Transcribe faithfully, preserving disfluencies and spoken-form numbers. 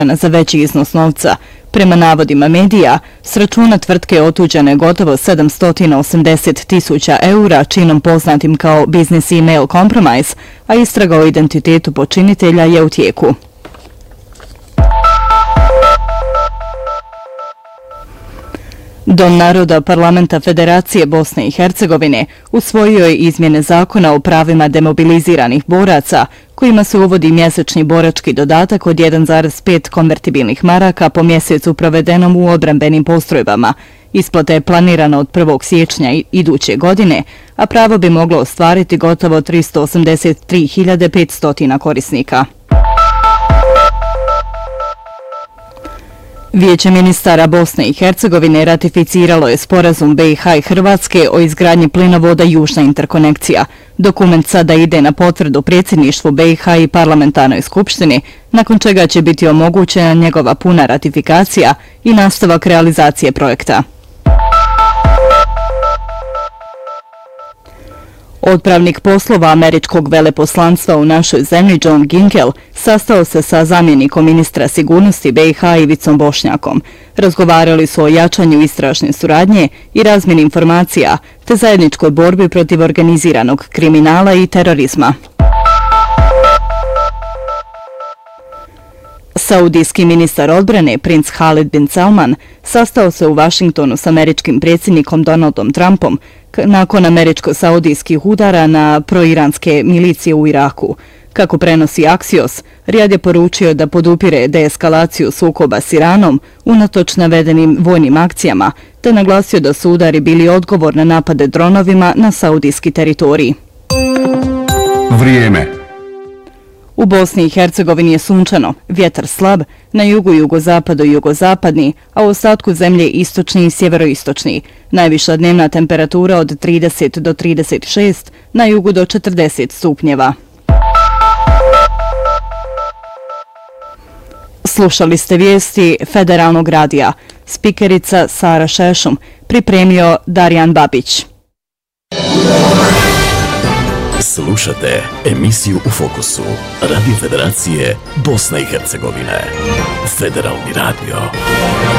za veći iznos novca. Prema navodima medija, s računa tvrtke otuđene gotovo sedamsto osamdeset tisuća eura činom poznatim kao Business Email Compromise, a istraga o identitetu počinitelja je u tijeku. Dom naroda Parlamenta Federacije Bosne i Hercegovine usvojio je izmjene zakona o pravima demobiliziranih boraca, kojima se uvodi mjesečni borački dodatak od jedan zarez pet konvertibilnih maraka po mjesecu provedenom u odbrambenim postrojbama. Isplata je planirana od prvog siječnja iduće godine, a pravo bi moglo ostvariti gotovo tristo osamdeset tri hiljade petsto korisnika. Vijeće ministara Bosne i Hercegovine ratificiralo je sporazum B i H i Hrvatske o izgradnji plinovoda Južna interkonekcija. Dokument sada ide na potvrdu predsjedništvu B i H i parlamentarnoj skupštini, nakon čega će biti omogućena njegova puna ratifikacija i nastavak realizacije projekta. Odpravnik poslova američkog veleposlanstva u našoj zemlji John Ginkel sastao se sa zamjenikom ministra sigurnosti B i H Ivicom Bošnjakom. Razgovarali su o jačanju istražne suradnje i razmjeni informacija, te zajedničkoj borbi protiv organiziranog kriminala i terorizma. Saudijski ministar odbrane, princ Khalid bin Salman, sastao se u Vašingtonu s američkim predsjednikom Donaldom Trumpom nakon američko-saudijskih udara na proiranske milicije u Iraku. Kako prenosi Axios, Rijad je poručio da podupire deeskalaciju sukoba s Iranom unatoč navedenim vojnim akcijama, te naglasio da su udari bili odgovor na napade dronovima na saudijski teritorij. Vrijeme. U Bosni i Hercegovini je sunčano, vjetar slab, na jugu jugozapadu i jugozapadni, a u ostatku zemlje istočni i sjeveroistočni. Najviša dnevna temperatura od trideset do trideset šest, na jugu do četrdeset stupnjeva. Slušali ste vijesti Federalnog radija. Spikerica Sara Šešum, pripremio Darijan Babić. Slušate emisiju U fokusu Radio Federacije Bosne i Hercegovine. Federalni radio.